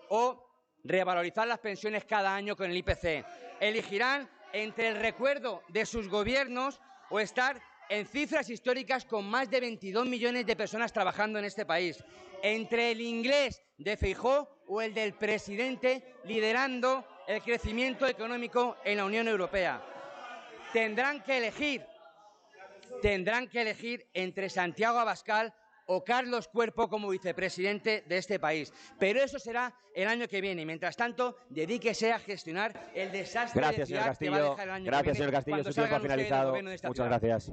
o revalorizar las pensiones cada año con el IPC. Elegirán entre el recuerdo de sus gobiernos o estar en cifras históricas con más de 22 millones de personas trabajando en este país, entre el inglés de Feijóo o el del presidente liderando el crecimiento económico en la Unión Europea. Tendrán que elegir entre Santiago Abascal o Carlos Cuerpo como vicepresidente de este país. Pero eso será el año que viene. Mientras tanto, dedíquese a gestionar el desastre de ciudad que va a dejar el año que viene. Gracias, señor Castillo. Su tiempo ha finalizado. Muchas gracias.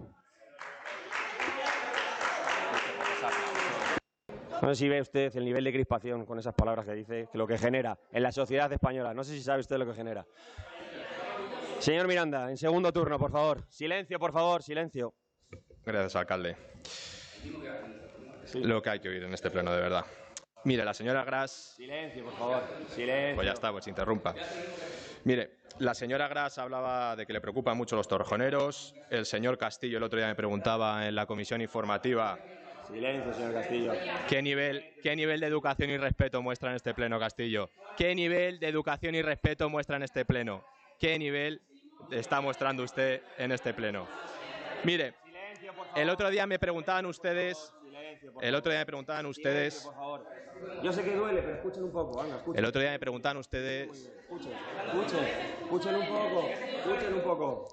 No sé si ve usted el nivel de crispación con esas palabras que dice, que lo que genera en la sociedad española. No sé si sabe usted lo que genera. Señor Miranda, en segundo turno, por favor. Silencio, por favor, silencio. Gracias, alcalde. Sí. Lo que hay que oír en este pleno, de verdad. Mire, la señora Gras... Silencio, por favor. Silencio. Pues ya está, pues interrumpa. Mire, la señora Gras hablaba de que le preocupan mucho los torrejoneros. El señor Castillo el otro día me preguntaba en la comisión informativa... Silencio, señor Castillo. ¿Qué nivel de educación y respeto muestra en este pleno, Castillo? ¿Qué nivel de educación y respeto muestra en este pleno? ¿Qué nivel está mostrando usted en este pleno? Mire, el otro día me preguntaban ustedes... Yo sé que duele, pero escuchen un poco, anda, escuchen. El otro día me preguntaban ustedes... Escuchen un poco.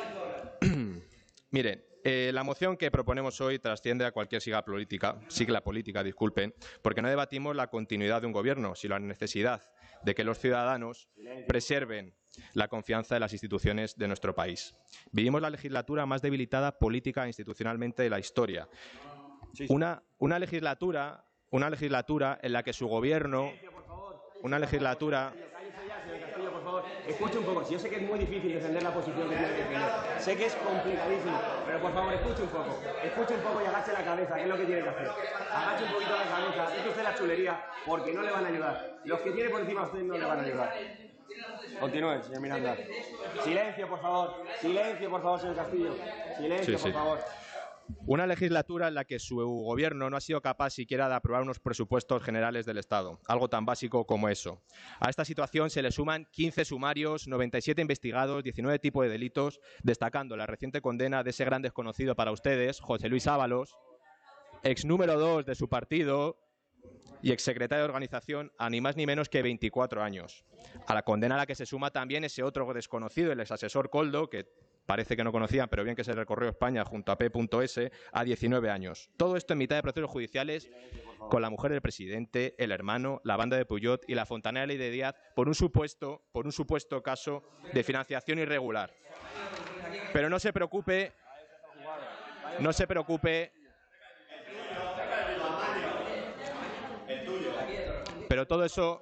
Miren, la moción que proponemos hoy trasciende a cualquier sigla política, disculpen, porque no debatimos la continuidad de un gobierno, sino la necesidad de que los ciudadanos preserven la confianza en las instituciones de nuestro país. Vivimos la legislatura más debilitada política e institucionalmente de la historia. Una legislatura en la que su gobierno... Una legislatura... Por favor, escuche un poco. Si yo sé que es muy difícil defender la posición que tiene que defender, sé que es complicadísimo, pero por favor, escuche un poco y agache la cabeza, que es lo que tiene que hacer. Agache un poquito la cabeza, deje usted la chulería, porque no le van a ayudar. Los que tiene por encima a usted no le van a ayudar. Continúe, señor Miranda. Silencio, por favor, señor Castillo. Silencio, por favor. Una legislatura en la que su gobierno no ha sido capaz siquiera de aprobar unos presupuestos generales del Estado, algo tan básico como eso. A esta situación se le suman 15 sumarios, 97 investigados, 19 tipos de delitos, destacando la reciente condena de ese gran desconocido para ustedes, José Luis Ábalos, ex número 2 de su partido y exsecretario de organización, a ni más ni menos que 24 años. A la condena a la que se suma también ese otro desconocido, el exasesor Koldo, que parece que no conocían, pero bien que se recorrió España junto a P.S. a 19 años. Todo esto en mitad de procesos judiciales con la mujer del presidente, el hermano, la banda de Puyol y la fontanera Ley de Díaz por un supuesto caso de financiación irregular. Pero no se preocupe. Pero todo eso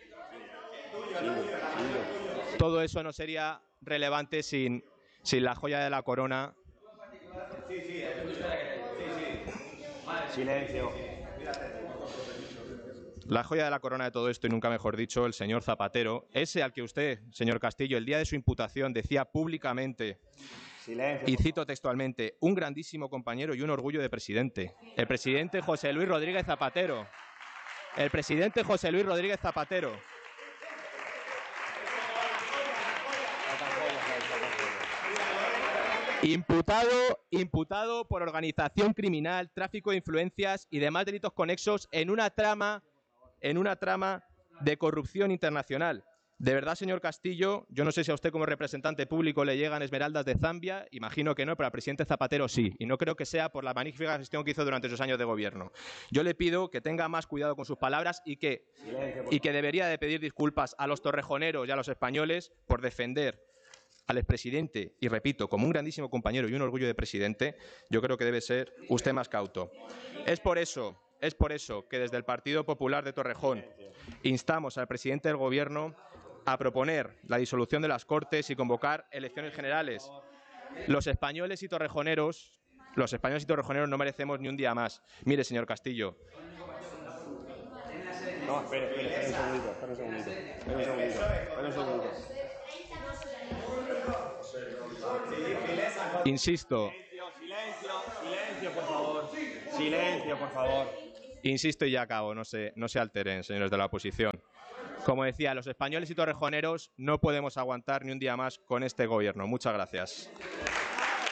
no sería relevante sin la joya de la corona. Silencio. La joya de la corona de todo esto, y nunca mejor dicho, el señor Zapatero, ese al que usted, señor Castillo, el día de su imputación decía públicamente, y cito textualmente, un grandísimo compañero y un orgullo de presidente. El presidente José Luis Rodríguez Zapatero. Imputado por organización criminal, tráfico de influencias y demás delitos conexos en una trama de corrupción internacional. De verdad, señor Castillo, yo no sé si a usted como representante público le llegan esmeraldas de Zambia, imagino que no, pero al presidente Zapatero sí, y no creo que sea por la magnífica gestión que hizo durante esos años de gobierno. Yo le pido que tenga más cuidado con sus palabras y que debería de pedir disculpas a los torrejoneros y a los españoles por defender al expresidente, y repito, como un grandísimo compañero y un orgullo de presidente. Yo creo que debe ser usted más cauto. Es por eso que desde el Partido Popular de Torrejón instamos al presidente del Gobierno a proponer la disolución de las Cortes y convocar elecciones generales. Los españoles y torrejoneros no merecemos ni un día más. Mire, señor Castillo. No, espere un segundito. Insisto. Silencio, por favor. Insisto y ya acabo, no se alteren, señores de la oposición. Como decía, los españoles y torrejoneros no podemos aguantar ni un día más con este gobierno. Muchas gracias.